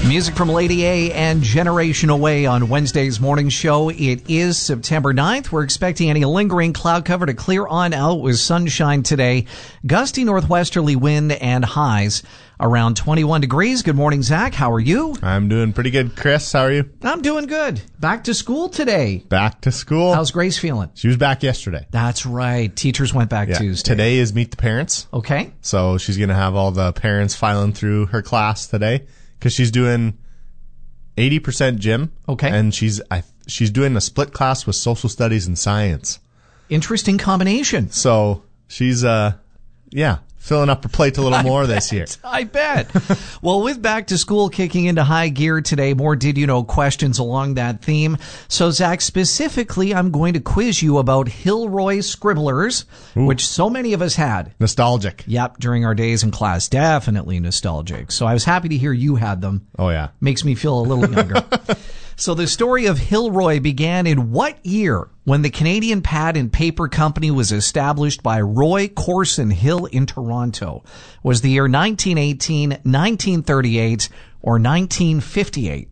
Music from Lady A and Generation Away on Wednesday's morning show. It is September 9th. We're expecting any lingering cloud cover to clear on out with sunshine today. Gusty northwesterly wind and highs around 21 degrees. Good morning, Zach. How are you? I'm doing pretty good. Chris, how are you? I'm doing good. Back to school today. Back to school. How's Grace feeling? She was back yesterday. That's right. Teachers went back Tuesday. Today is Meet the Parents. Okay. So she's going to have all the parents filing through her class today because she's doing 80% gym. Okay. And she's doing a split class with social studies and science. Interesting combination. So she's, filling up her plate a little more this year. I bet. Well, with back to school kicking into high gear today, more did you know questions along that theme. So, Zach, specifically, I'm going to quiz you about Hilroy scribblers, which so many of us had. Nostalgic. Yep, during our days in class. Definitely nostalgic. So I was happy to hear you had them. Oh, yeah. Makes me feel a little younger. So the story of Hilroy began in what year when the Canadian Pad and Paper Company was established by Roy Corson Hill in Toronto? Was the year 1918, 1938, or 1958?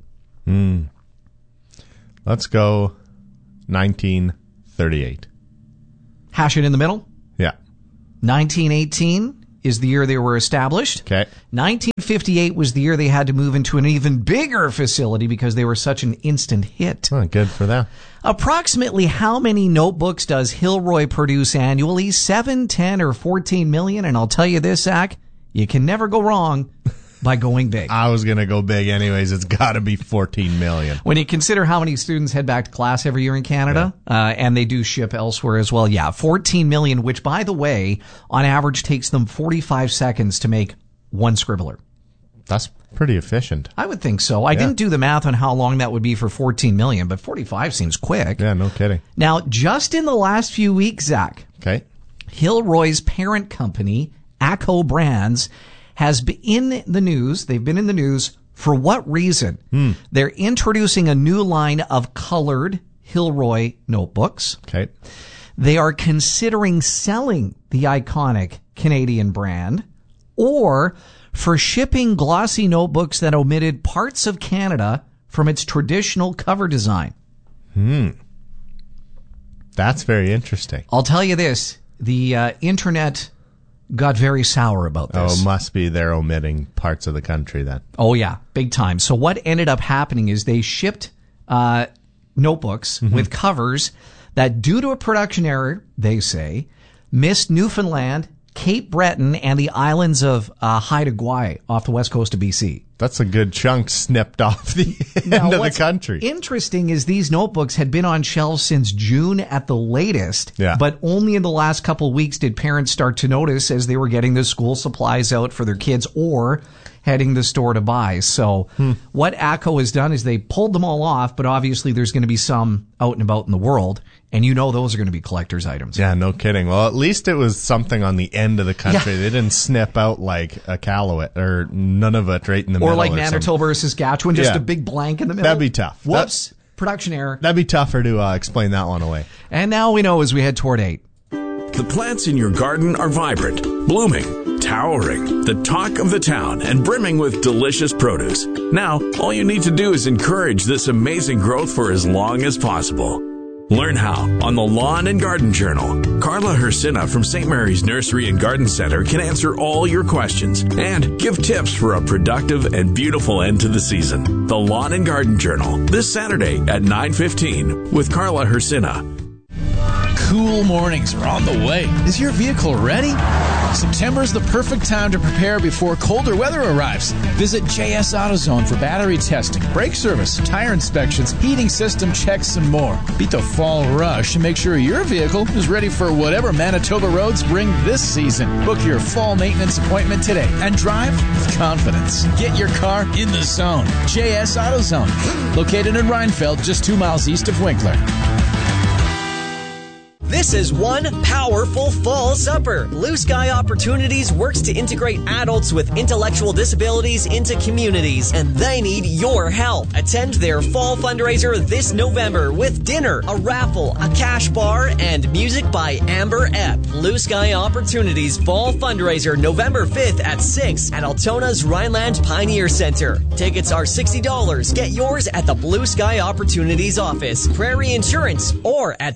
Let's go 1938. Hash it in the middle. Yeah. 1918 is the year they were established. Okay. 1958 was the year they had to move into an even bigger facility because they were such an instant hit. Oh, good for them. Approximately how many notebooks does Hilroy produce annually? 7, 10, or 14 million? And I'll tell you this, Zach, you can never go wrong by going big. I was going to go big anyways. It's got to be 14 million. When you consider how many students head back to class every year in Canada, and they do ship elsewhere as well, 14 million, which, by the way, on average takes them 45 seconds to make one scribbler. That's pretty efficient. I would think so. I didn't do the math on how long that would be for 14 million, but 45 seems quick. Yeah, no kidding. Now, just in the last few weeks, Zach, Okay. Hilroy's parent company, ACO Brands, has been in the news. They've been in the news for what reason? They're introducing a new line of colored Hilroy notebooks. Okay. They are considering selling the iconic Canadian brand, or for shipping glossy notebooks that omitted parts of Canada from its traditional cover design. That's very interesting. I'll tell you this, the internet got very sour about this. Oh, must be they're omitting parts of the country then. Oh, yeah, big time. So what ended up happening is they shipped notebooks with covers that, due to a production error, they say, missed Newfoundland, Cape Breton, and the islands of Haida Gwaii off the west coast of BC. That's a good chunk snipped off the end of the country. Interesting is these notebooks had been on shelves since June at the latest, Yeah. but only in the last couple of weeks did parents start to notice as they were getting the school supplies out for their kids or heading to the store to buy. So what ACO has done is they pulled them all off, but obviously there's going to be some out and about in the world, and you know those are going to be collector's items. Yeah, no kidding. Well, at least it was something on the end of the country. Yeah. They didn't snip out like a Iqaluit or none of it right in the middle. Or like Manitoba or Saskatchewan, just a big blank in the middle. That'd be tough. Whoops. Production error. That'd be tougher to explain that one away. And now we know as we head toward 8. The plants in your garden are vibrant, blooming, towering, the talk of the town, and brimming with delicious produce. Now, all you need to do is encourage this amazing growth for as long as possible. Learn how on the Lawn and Garden Journal. Carla Hersina from St. Mary's Nursery and Garden Center can answer all your questions and give tips for a productive and beautiful end to the season. The Lawn and Garden Journal, this Saturday at 9:15 with Carla Hersina. Cool mornings are on the way. Is your vehicle ready? September is the perfect time to prepare before colder weather arrives. Visit JS AutoZone for battery testing, brake service, tire inspections, heating system checks, and more. Beat the fall rush and make sure your vehicle is ready for whatever Manitoba roads bring this season. Book your fall maintenance appointment today and drive with confidence. Get your car in the zone. JS AutoZone, located in Rhinefeld, just 2 miles east of Winkler. This is one powerful fall supper. Blue Sky Opportunities works to integrate adults with intellectual disabilities into communities, and they need your help. Attend their fall fundraiser this November with dinner, a raffle, a cash bar, and music by Amber Epp. Blue Sky Opportunities Fall Fundraiser November 5th at 6 at Altona's Rhineland Pioneer Center. Tickets are $60. Get yours at the Blue Sky Opportunities office, Prairie Insurance, or at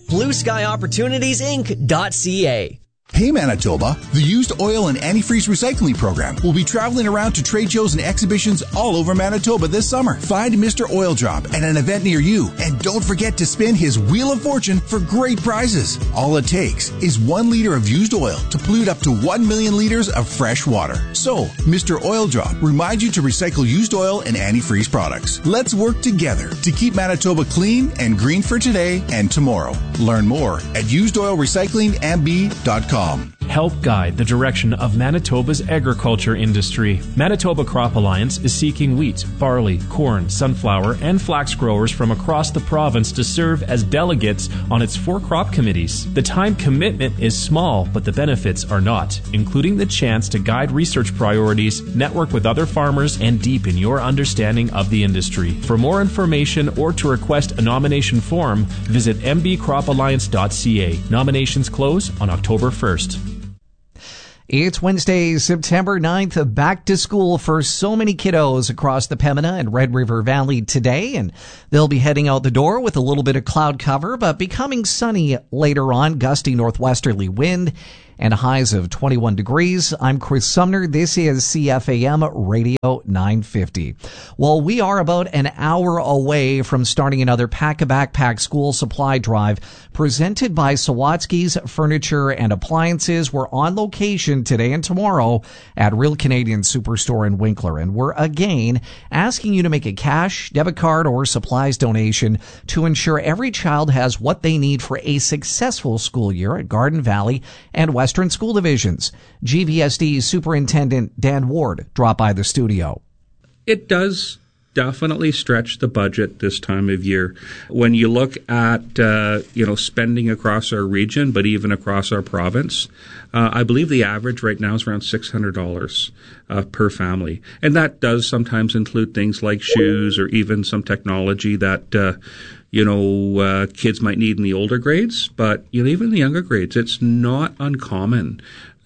blueskyoppportunitiesinc.ca. Hey Manitoba, the Used Oil and Antifreeze Recycling Program will be traveling around to trade shows and exhibitions all over Manitoba this summer. Find Mr. Oil Drop at an event near you, and don't forget to spin his Wheel of Fortune for great prizes. All it takes is 1 liter of used oil to pollute up to 1 million liters of fresh water. So, Mr. Oil Drop reminds you to recycle used oil and antifreeze products. Let's work together to keep Manitoba clean and green for today and tomorrow. Learn more at usedoilrecyclingmb.com. Help guide the direction of Manitoba's agriculture industry. Manitoba Crop Alliance is seeking wheat, barley, corn, sunflower, and flax growers from across the province to serve as delegates on its 4 crop committees. The time commitment is small, but the benefits are not, including the chance to guide research priorities, network with other farmers, and deepen your understanding of the industry. For more information or to request a nomination form, visit mbcropalliance.ca. Nominations close on October 1st. It's Wednesday, September 9th, back to school for so many kiddos across the Pembina and Red River Valley today, and they'll be heading out the door with a little bit of cloud cover, but becoming sunny later on, gusty northwesterly wind, and highs of 21 degrees. I'm Chris Sumner. This is CFAM Radio 950. Well, we are about an hour away from starting another Pack-A-Backpack school supply drive presented by Sawatsky's Furniture and Appliances. We're on location today and tomorrow at Real Canadian Superstore in Winkler, and we're again asking you to make a cash, debit card, or supplies donation to ensure every child has what they need for a successful school year at Garden Valley and Western School Divisions. GVSD Superintendent Dan Ward dropped by the studio. It does definitely stretch the budget this time of year. When you look at spending across our region, but even across our province, I believe the average right now is around $600 per family, and that does sometimes include things like shoes or even some technology that kids might need in the older grades, but even in the younger grades, it's not uncommon.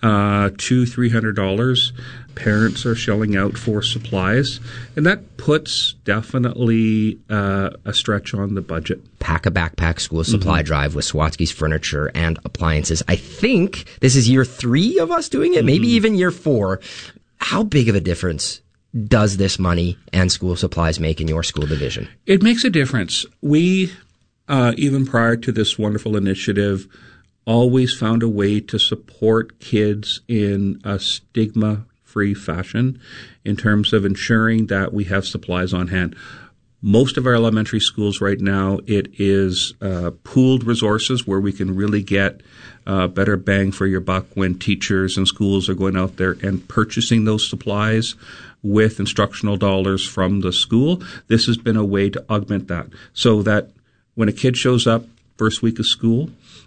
$200-300 parents are shelling out for supplies, and that puts definitely a stretch on the budget. Pack-A-Backpack school supply drive with Sawatsky's Furniture and Appliances. I think this is year 3 of us doing it, maybe even year 4. How big of a difference does this money and school supplies make in your school division? It makes a difference. We, even prior to this wonderful initiative, always found a way to support kids in a stigma-free fashion in terms of ensuring that we have supplies on hand. Most of our elementary schools right now, it is pooled resources where we can really get better bang for your buck when teachers and schools are going out there and purchasing those supplies with instructional dollars from the school. This has been a way to augment that so that when a kid shows up first week of school,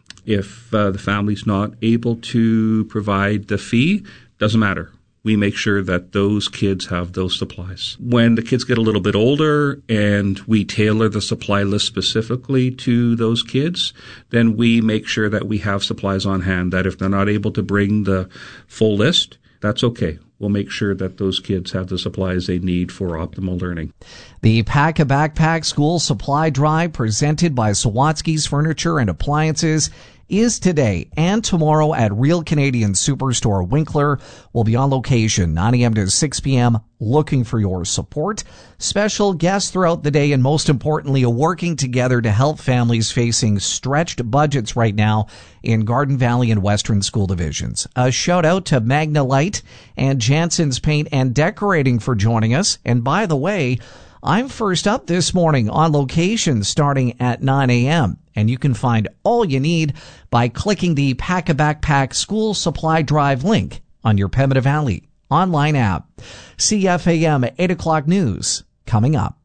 if the family's not able to provide the fee, doesn't matter. We make sure that those kids have those supplies. When the kids get a little bit older and we tailor the supply list specifically to those kids, then we make sure that we have supplies on hand, that if they're not able to bring the full list, that's okay. We'll make sure that those kids have the supplies they need for optimal learning. The Pack-A-Backpack School Supply Drive presented by Sawatsky's Furniture and Appliances is today and tomorrow at Real Canadian Superstore Winkler. We'll be on location 9 a.m. to 6 p.m. looking for your support. Special guests throughout the day, and most importantly, working together to help families facing stretched budgets right now in Garden Valley and Western School Divisions. A shout out to Magna Light and Jansen's Paint and Decorating for joining us. And by the way, I'm first up this morning on location starting at 9 a.m. And you can find all you need by clicking the Pack-A-Backpack School Supply Drive link on your Pembina Valley online app. CFAM 8 o'clock news coming up.